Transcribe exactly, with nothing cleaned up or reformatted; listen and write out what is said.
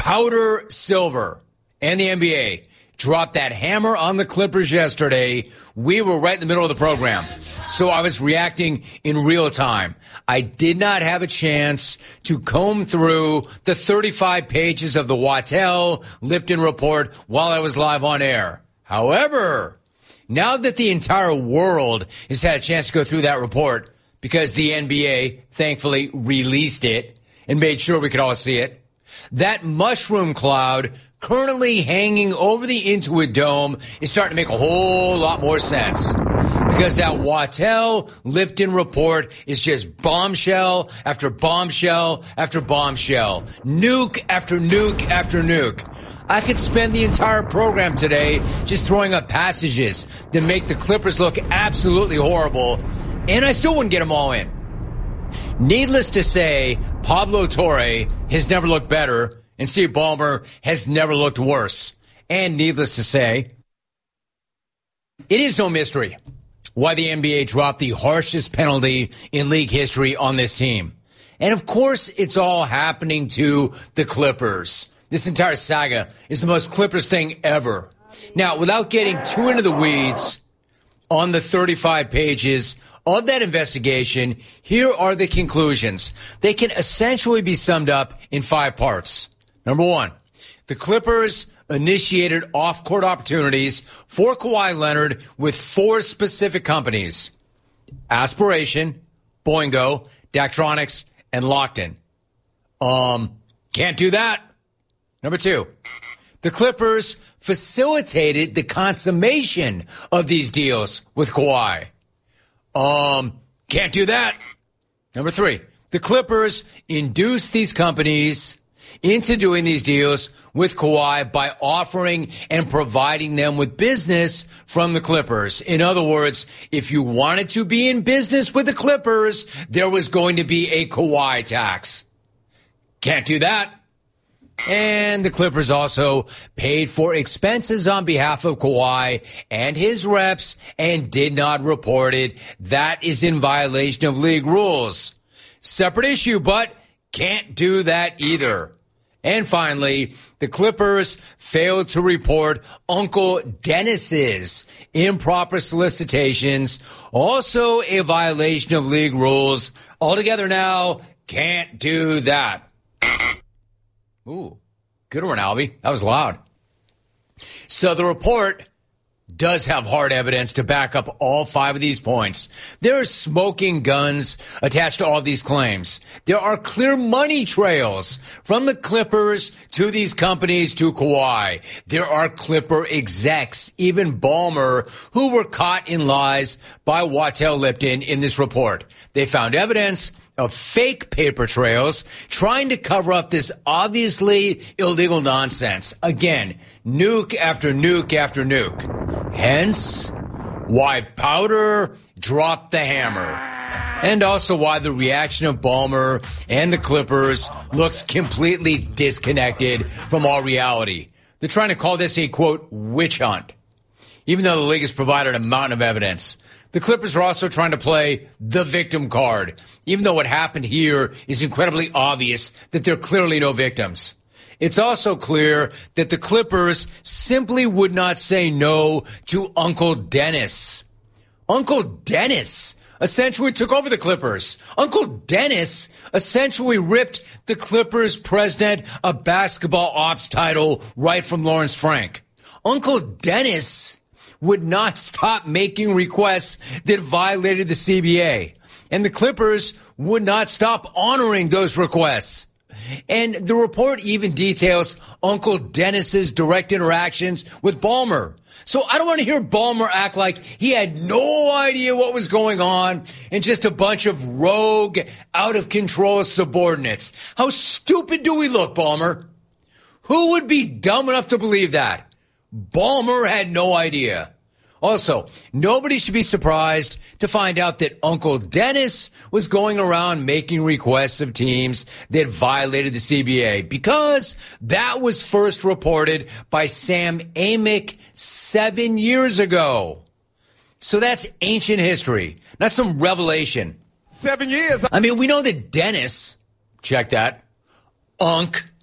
Powder Silver and the N B A dropped that hammer on the Clippers yesterday. We were right in the middle of the program, so I was reacting in real time. I did not have a chance to comb through the thirty-five pages of the Waddell Lipton report while I was live on air. However, now that the entire world has had a chance to go through that report, because the N B A thankfully released it and made sure we could all see it, that mushroom cloud currently hanging over the Intuit Dome is starting to make a whole lot more sense. Because that Waddell Lipton report is just bombshell after bombshell after bombshell. Nuke after nuke after nuke. I could spend the entire program today just throwing up passages that make the Clippers look absolutely horrible, and I still wouldn't get them all in. Needless to say, Pablo Torre has never looked better, and Steve Ballmer has never looked worse. And needless to say, it is no mystery why the N B A dropped the harshest penalty in league history on this team. And of course, it's all happening to the Clippers. This entire saga is the most Clippers thing ever. Now, without getting too into the weeds on the thirty-five pages of that investigation, here are the conclusions. They can essentially be summed up in five parts. Number one, the Clippers initiated off-court opportunities for Kawhi Leonard with four specific companies: Aspiration, Boingo, Daktronics, and Lockton. Um, can't do that. Number two, the Clippers facilitated the consummation of these deals with Kawhi. Um, can't do that. Number three, the Clippers induced these companies into doing these deals with Kawhi by offering and providing them with business from the Clippers. In other words, if you wanted to be in business with the Clippers, there was going to be a Kawhi tax. Can't do that. And the Clippers also paid for expenses on behalf of Kawhi and his reps and did not report it. That is in violation of league rules. Separate issue, but can't do that either. And finally, the Clippers failed to report Uncle Dennis's improper solicitations, also a violation of league rules. Altogether now, can't do that. Ooh, good one, Albie. That was loud. So the report does have hard evidence to back up all five of these points. There are smoking guns attached to all of these claims. There are clear money trails from the Clippers to these companies to Kawhi. There are Clipper execs, even Ballmer, who were caught in lies by Waddell Lipton in this report. They found evidence of fake paper trails trying to cover up this obviously illegal nonsense. Again, nuke after nuke after nuke. Hence, why Powder dropped the hammer. And also why the reaction of Ballmer and the Clippers looks completely disconnected from all reality. They're trying to call this a, quote, witch hunt, even though the league has provided a mountain of evidence. The Clippers are also trying to play the victim card, even though what happened here is incredibly obvious that there are clearly no victims. It's also clear that the Clippers simply would not say no to Uncle Dennis. Uncle Dennis essentially took over the Clippers. Uncle Dennis essentially ripped the Clippers president a basketball ops title right from Lawrence Frank. Uncle Dennis would not stop making requests that violated the C B A. And the Clippers would not stop honoring those requests. And the report even details Uncle Dennis's direct interactions with Ballmer. So I don't want to hear Ballmer act like he had no idea what was going on and just a bunch of rogue, out-of-control subordinates. How stupid do we look, Ballmer? Who would be dumb enough to believe that? Ballmer had no idea. Also, nobody should be surprised to find out that Uncle Dennis was going around making requests of teams that violated the C B A, because that was first reported by Sam Amick seven years ago. So that's ancient history, not some revelation. Seven years. I mean, we know that Dennis, check that, Unc